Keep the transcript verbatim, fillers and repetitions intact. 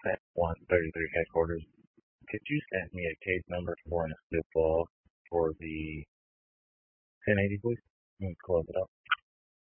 At one thirty-three headquarters, could you send me a case number for an escape ball for the ten eighty, please? You can close it up.